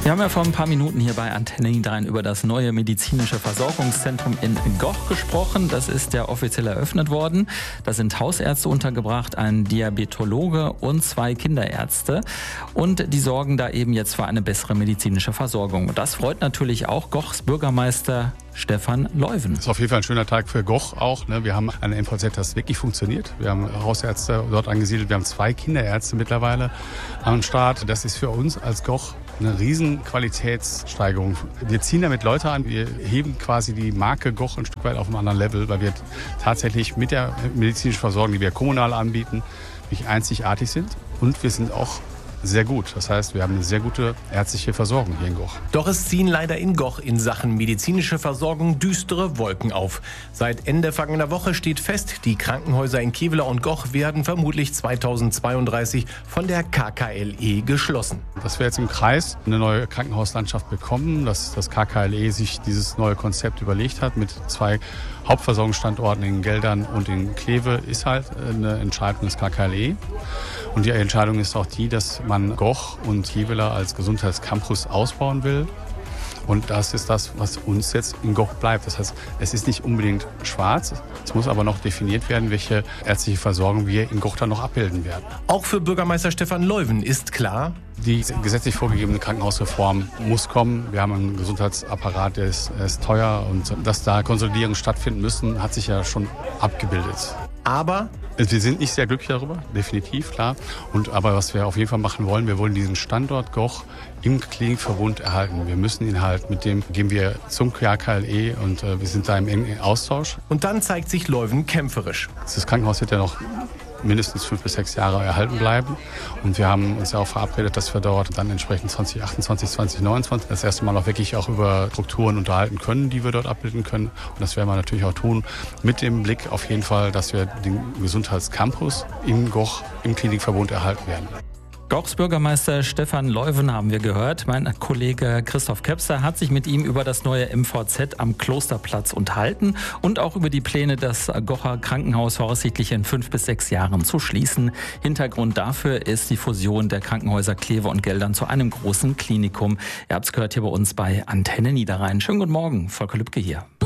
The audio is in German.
Wir haben ja vor ein paar Minuten hier bei Antenne Niederrhein über das neue medizinische Versorgungszentrum in Goch gesprochen. Das ist ja offiziell eröffnet worden. Da sind Hausärzte untergebracht, ein Diabetologe und 2 Kinderärzte. Und die sorgen da eben jetzt für eine bessere medizinische Versorgung. Und das freut natürlich auch Gochs Bürgermeister Stefan Leuven. Das ist auf jeden Fall ein schöner Tag für Goch auch. Wir haben ein MVZ, das wirklich funktioniert. Wir haben Hausärzte dort angesiedelt. Wir haben 2 Kinderärzte mittlerweile am Start. Das ist für uns als Goch eine riesen Qualitätssteigerung. Wir ziehen damit Leute an. Wir heben quasi die Marke Goch ein Stück weit auf einem anderen Level, weil wir tatsächlich mit der medizinischen Versorgung, die wir kommunal anbieten, nicht einzigartig sind. Und wir sind auch sehr gut. Das heißt, wir haben eine sehr gute ärztliche Versorgung hier in Goch. Doch es ziehen leider in Goch in Sachen medizinische Versorgung düstere Wolken auf. Seit Ende vergangener Woche steht fest, die Krankenhäuser in Kevela und Goch werden vermutlich 2032 von der KKLE geschlossen. Dass wir jetzt im Kreis eine neue Krankenhauslandschaft bekommen, dass das KKLE sich dieses neue Konzept überlegt hat mit 2 Hauptversorgungsstandorten in Geldern und in Kleve, ist halt eine Entscheidung des KKLE. Und die Entscheidung ist auch die, dass man Goch und Kevela als Gesundheitscampus ausbauen will. Und das ist das, was uns jetzt in Goch bleibt. Das heißt, es ist nicht unbedingt schwarz. Es muss aber noch definiert werden, welche ärztliche Versorgung wir in Goch dann noch abbilden werden. Auch für Bürgermeister Stefan Leuven ist klar, die gesetzlich vorgegebene Krankenhausreform muss kommen. Wir haben einen Gesundheitsapparat, der ist teuer. Und dass da Konsolidierungen stattfinden müssen, hat sich ja schon abgebildet. Aber wir sind nicht sehr glücklich darüber, definitiv, klar. Aber was wir auf jeden Fall machen wollen, wir wollen diesen Standort Goch im Klinikverbund erhalten. Wir müssen ihn halt, mit dem gehen wir zum KKLE und wir sind da im engen Austausch. Und dann zeigt sich Leuven kämpferisch. Das Krankenhaus wird ja noch mindestens 5 bis 6 Jahre erhalten bleiben. Und wir haben uns ja auch verabredet, dass wir dort dann entsprechend 2028, 2029 das erste Mal auch wirklich auch über Strukturen unterhalten können, die wir dort abbilden können. Und das werden wir natürlich auch tun, mit dem Blick auf jeden Fall, dass wir den Gesundheitscampus in Goch im Klinikverbund erhalten werden. Gochs Bürgermeister Stefan Leuven haben wir gehört. Mein Kollege Christoph Kepser hat sich mit ihm über das neue MVZ am Klosterplatz unterhalten und auch über die Pläne, das Gocher Krankenhaus voraussichtlich in 5 bis 6 Jahren zu schließen. Hintergrund dafür ist die Fusion der Krankenhäuser Kleve und Geldern zu einem großen Klinikum. Ihr habt es gehört hier bei uns bei Antenne Niederrhein. Schönen guten Morgen, Volker Lübke hier.